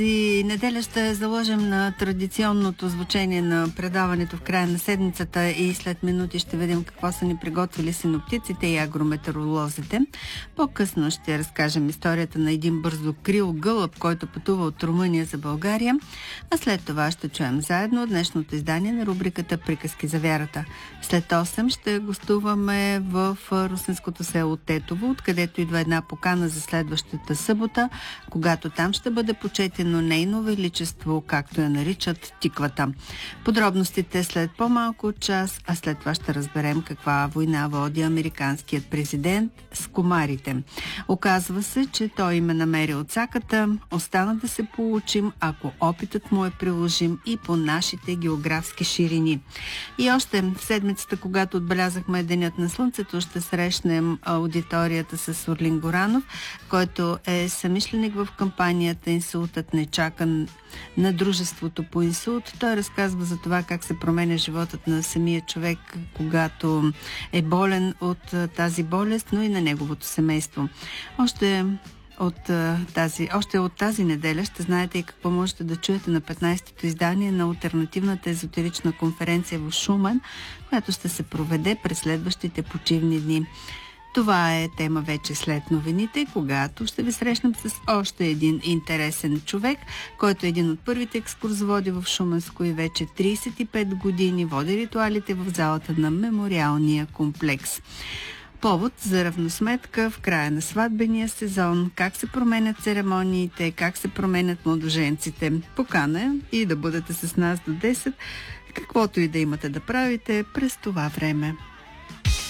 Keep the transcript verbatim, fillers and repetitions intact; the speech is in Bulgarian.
И неделя ще заложим на традиционното звучение на предаването в края на седмицата и след минути ще видим какво са ни приготвили синоптиците и агрометеоролозите. По-късно ще разкажем историята на един бързокрил гълъб, който пътува от Румъния за България, а след това ще чуем заедно днешното издание на рубриката Приказки за вярата. След осем ще гостуваме в русенското село Тетово, откъдето идва една покана за следващата събота, когато там ще бъде почетено нейно величество, както я наричат, тиквата. Подробностите след по-малко от час, а след това ще разберем каква война води американският президент с комарите. Оказва се, че той им е намерил цаката. Остана да се получим, ако опитът му е приложим и по нашите географски ширини. И още в седмицата, когато отбелязахме Денят на Слънцето, ще срещнем аудиторията с Орлин Горанов, който е съмишленик в кампанията "Инсултът не чака" на Дружеството по инсулт. Той разказва за това как се променя животът на самия човек, когато е болен от тази болест, но и на неговото семейство. Още От тази, още от тази неделя ще знаете и какво можете да чуете на петнайсетото издание на алтернативната езотерична конференция в Шумен, която ще се проведе през следващите почивни дни. Това е тема вече след новините, когато ще ви срещнем с още един интересен човек, който е един от първите екскурзоводи в Шуменско и вече трийсет и пет години води ритуалите в залата на мемориалния комплекс. Повод за равносметка в края на сватбения сезон, как се променят церемониите, как се променят младоженците. Покана е и да бъдете с нас до десет, каквото и да имате да правите през това време.